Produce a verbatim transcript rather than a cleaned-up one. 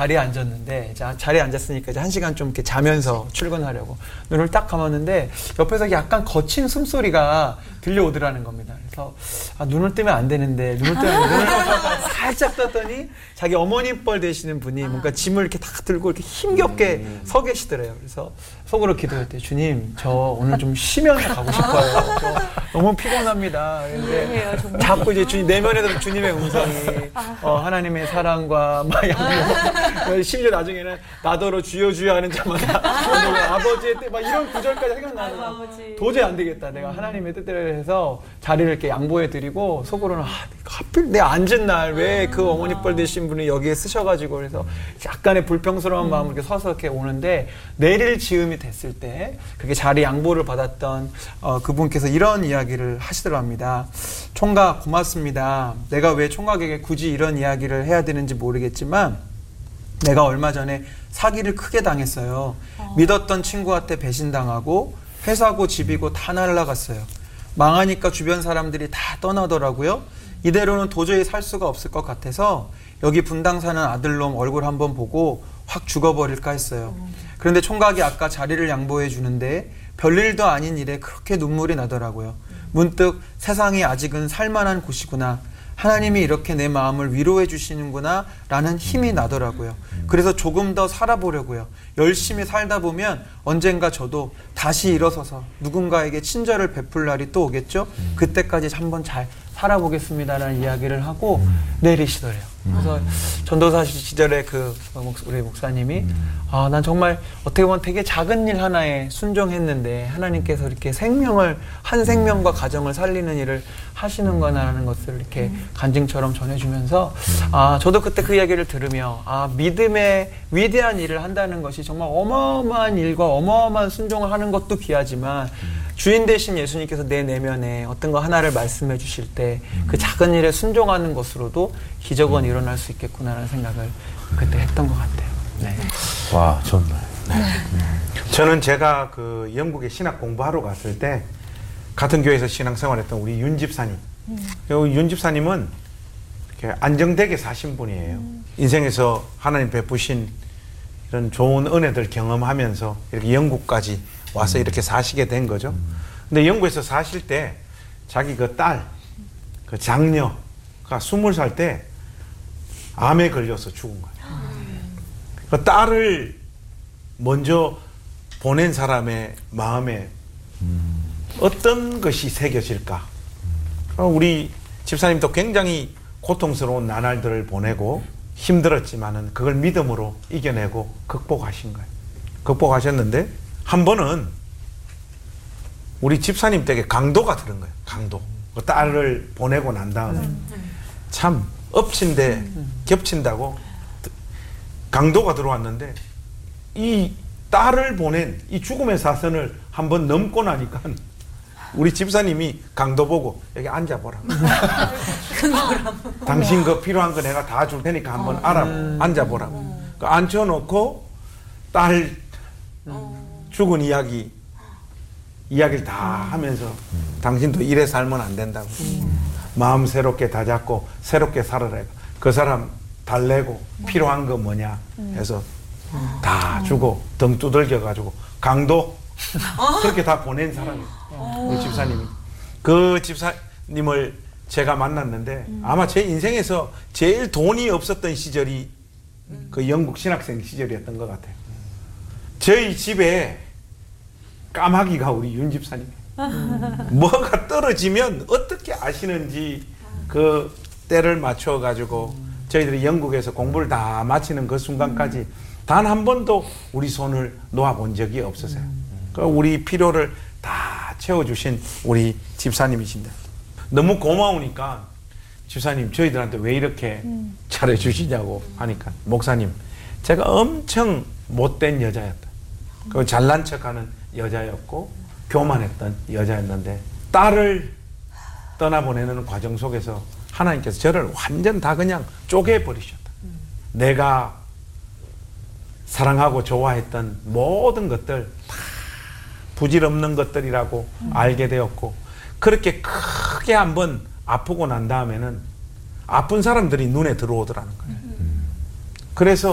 자리에 앉았는데, 자, 자리에 앉았으니까 이제 한 시간 좀 이렇게 자면서 출근하려고 눈을 딱 감았는데 옆에서 약간 거친 숨소리가 들려오더라는 겁니다. 그래서 아, 눈을 뜨면 안 되는데 눈을 뜨면 눈을 살짝 떴더니 자기 어머니 뻘 되시는 분이 뭔가 짐을 이렇게 다 들고 이렇게 힘겹게 음. 서 계시더래요. 그래서 속으로 기도했대요. 주님, 저 오늘 좀 쉬면서 가고 싶어요. 저 너무 피곤합니다. 근데 자꾸 이제 주님 내면에도 주님의 음성이 어, 하나님의 사랑과 막 양보, 심지어 나중에는 나더러 주여 주여 하는 자마다 아버지의 뜻 막 이런 구절까지 생각나는 거예요. 도저히 안 되겠다. 내가 하나님의 뜻대로 해서 자리를 이렇게 양보해 드리고 속으로는 아, 하필 내 앉은 날 왜 그 어머니 뻘 되신 분이 여기에 쓰셔가지고 그래서 약간의 불평스러운 마음으로 이렇게 서서 이렇게 오는데 내릴 즈음이 됐을 때 그렇게 자리 양보를 받았던 어, 그분께서 이런 이야기를 하시더라고 합니다. 총각 고맙습니다. 내가 왜 총각에게 굳이 이런 이야기를 해야 되는지 모르겠지만 내가 얼마 전에 사기를 크게 당했어요. 어. 믿었던 친구한테 배신당하고 회사고 집이고 다 날라갔어요. 망하니까 주변 사람들이 다 떠나더라고요. 이대로는 도저히 살 수가 없을 것 같아서 여기 분당 사는 아들놈 얼굴 한번 보고 확 죽어버릴까 했어요. 그런데 총각이 아까 자리를 양보해 주는데 별일도 아닌 일에 그렇게 눈물이 나더라고요. 문득 세상이 아직은 살만한 곳이구나. 하나님이 이렇게 내 마음을 위로해 주시는구나 라는 힘이 나더라고요. 그래서 조금 더 살아보려고요. 열심히 살다 보면 언젠가 저도 다시 일어서서 누군가에게 친절을 베풀 날이 또 오겠죠. 그때까지 한번 잘 살아보겠습니다라는 이야기를 하고 내리시더래요. 그래서 전도사 시절에 그 우리 목사님이 아, 난 정말 어떻게 보면 되게 작은 일 하나에 순종했는데 하나님께서 이렇게 생명을 한 생명과 가정을 살리는 일을 하시는구나라는 것을 이렇게 간증처럼 전해주면서 아, 저도 그때 그 이야기를 들으며 아, 믿음의 위대한 일을 한다는 것이 정말 어마어마한 일과 어마어마한 순종을 하는 것도 귀하지만 주인 되신 예수님께서 내 내면에 어떤 거 하나를 말씀해 주실 때 그 작은 일에 순종하는 것으로도 기적은 일어날 수 있겠구나라는 생각을 그때 했던 것 같아요. 네. 와, 좋네. 네. 네. 저는 제가 그 영국에 신학 공부하러 갔을 때 같은 교회에서 신앙생활했던 우리 윤 집사님. 음. 윤 집사님은 이렇게 안정되게 사신 분이에요. 음. 인생에서 하나님 베푸신 이런 좋은 은혜들 경험하면서 이렇게 영국까지 와서 음. 이렇게 사시게 된 거죠. 음. 근데 영국에서 사실 때 자기 그 딸, 그 장녀가 스물 살 때 암에 걸려서 죽은 거예요. 음. 그 딸을 먼저 보낸 사람의 마음에 음. 어떤 것이 새겨질까? 음. 우리 집사님도 굉장히 고통스러운 나날들을 보내고 힘들었지만은 그걸 믿음으로 이겨내고 극복하신 거예요. 극복하셨는데 한 번은 우리 집사님 댁에 강도가 들은 거예요. 강도. 그 딸을 보내고 난 다음에 음. 참 엎친 데 음. 겹친다고 강도가 들어왔는데 이 딸을 보낸 이 죽음의 사선을 한번 넘고 나니까 우리 집사님이 강도 보고 여기 앉아보라고. 당신 그 필요한 거 내가 다 줄 테니까 한번 알아 음. 앉아보라고. 음. 그 앉혀놓고 딸 음. 죽은 이야기 이야기를 다 하면서 음. 당신도 이래 살면 안 된다고. 음. 마음 새롭게 다잡고 새롭게 살아라. 그 사람 달래고 음. 필요한 거 뭐냐 해서 음. 다 주고 등 두들겨가지고 강도 그렇게 다 보낸 사람이에요. 우리 집사님이. 그 집사님을 제가 만났는데 음. 아마 제 인생에서 제일 돈이 없었던 시절이 음. 그 영국 신학생 시절이었던 것 같아요. 저희 집에 까마귀가 우리 윤 집사님이에요. 음. 뭐가 떨어지면 어떻게 아시는지 그 때를 맞춰가지고 음. 저희들이 영국에서 공부를 다 마치는 그 순간까지 음. 단 한 번도 우리 손을 놓아본 적이 없었어요. 음. 그 우리 필요를 다 채워주신 우리 집사님이신데 너무 고마우니까 집사님 저희들한테 왜 이렇게 음. 잘해주시냐고 하니까 목사님 제가 엄청 못된 여자였다. 그 잘난 척하는 여자였고 교만했던 여자였는데 딸을 떠나보내는 과정 속에서 하나님께서 저를 완전 다 그냥 쪼개버리셨다. 음. 내가 사랑하고 좋아했던 모든 것들 다 부질없는 것들이라고 음. 알게 되었고 그렇게 크게 한번 아프고 난 다음에는 아픈 사람들이 눈에 들어오더라는 거예요. 음. 그래서